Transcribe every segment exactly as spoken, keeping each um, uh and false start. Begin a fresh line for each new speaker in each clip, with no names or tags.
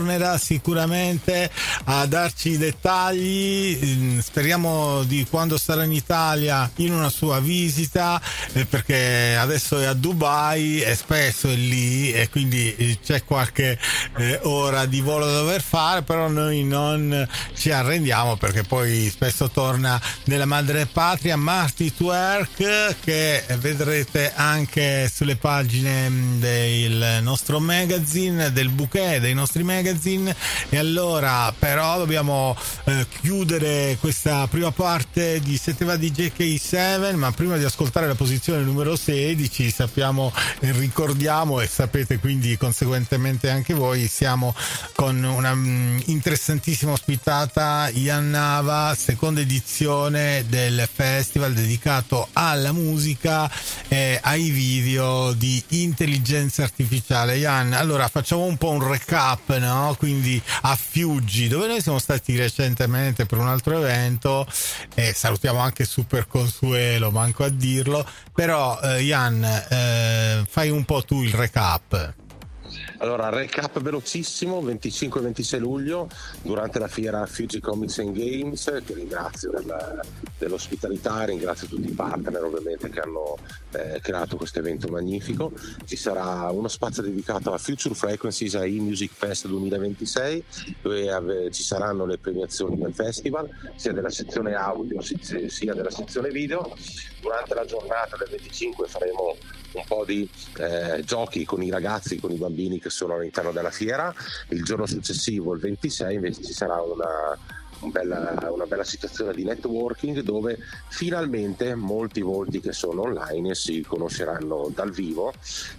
tornerà sicuramente a darci i dettagli, speriamo di quando sarà in Italia in una sua visita, eh, perché adesso è a Dubai e spesso è lì e quindi c'è qualche eh, ora di volo da dover fare, però noi non ci arrendiamo perché poi spesso torna nella madre patria. Marty Twerk, che vedrete anche sulle pagine del nostro magazine, del bouquet dei nostri magazine. E allora però dobbiamo eh, chiudere questa prima parte di Seteva di J K sette, ma prima di ascoltare la posizione numero sedici sappiamo e ricordiamo, e sapete quindi conseguentemente anche voi, siamo con una mh, interessantissima ospitata, Ian Nava, seconda edizione del festival dedicato alla musica e ai video di intelligenza artificiale. Ian, allora facciamo un po' un recap, no? Quindi a Fiuggi, dove noi siamo stati recentemente per un altro evento, e salutiamo anche Super Consuelo, manco a dirlo, però eh, Ian, eh, fai un po' tu il recap.
Allora, recap velocissimo: venticinque e ventisei luglio durante la fiera Fuji Comics and Games, che ringrazio della, dell'ospitalità, ringrazio tutti i partner ovviamente che hanno eh, creato questo evento magnifico. Ci sarà uno spazio dedicato a Future Frequencies a eMusic Fest duemilaventisei, dove ave, ci saranno le premiazioni del festival, sia della sezione audio sia della sezione video. Durante la giornata del venticinque faremo un po' di eh, giochi con i ragazzi, con i bambini che sono all'interno della fiera. Il giorno successivo, il ventisei, invece ci sarà una, un bella, una bella situazione di networking, dove finalmente molti volti che sono online si conosceranno dal vivo.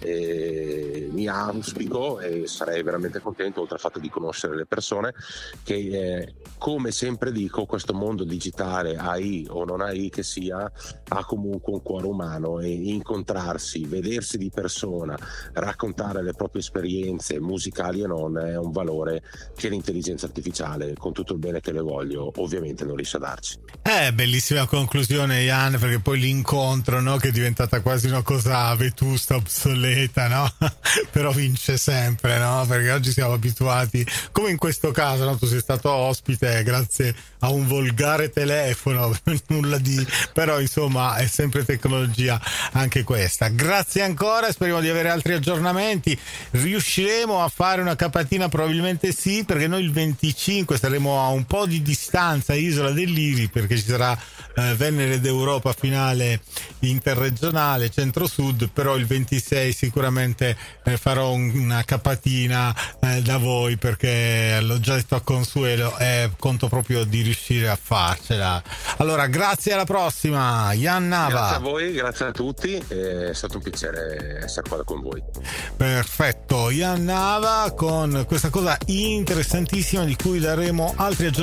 E mi auspico e sarei veramente contento, oltre al fatto di conoscere le persone, che eh, come sempre dico, questo mondo digitale, A I o non A I che sia, ha comunque un cuore umano, e incontrarsi, vedersi di persona, raccontare le proprie esperienze musicali e non, è un valore che l'intelligenza artificiale, con tutto il bene che le voglio, ovviamente non riesce a darci.
Eh, bellissima conclusione, Ian, perché poi l'incontro, no, che è diventata quasi una cosa vetusta, obsoleta, no? Però vince sempre, no? Perché oggi siamo abituati, come in questo caso, no? Tu sei stato ospite grazie a un volgare telefono, nulla di, però insomma è sempre tecnologia anche questa. Grazie ancora, speriamo di avere altri aggiornamenti. Riusciremo a fare una capatina? Probabilmente sì, perché noi il venticinque saremo a un po' di distanza, Isola del Liri, perché ci sarà eh, Venere d'Europa finale interregionale centro-sud, però il ventisei sicuramente eh, farò un, una capatina eh, da voi, perché l'ho già detto a Consuelo e conto proprio di riuscire a farcela. Allora, grazie, alla prossima, Ian Nava.
Grazie a voi, grazie a tutti, è stato un piacere essere qua con voi.
Perfetto, Ian Nava con questa cosa interessantissima di cui daremo altri aggiornamenti